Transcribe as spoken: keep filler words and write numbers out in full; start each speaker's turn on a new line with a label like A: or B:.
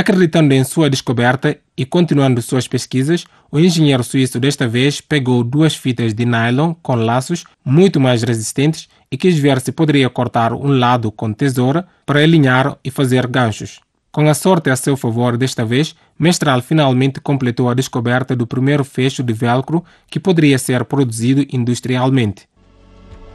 A: Acreditando em sua descoberta e continuando suas pesquisas, o engenheiro suíço desta vez pegou duas fitas de nylon com laços muito mais resistentes e quis ver se poderia cortar um lado com tesoura para alinhar e fazer ganchos. Com a sorte a seu favor desta vez, Mestral finalmente completou a descoberta do primeiro fecho de velcro que poderia ser produzido industrialmente.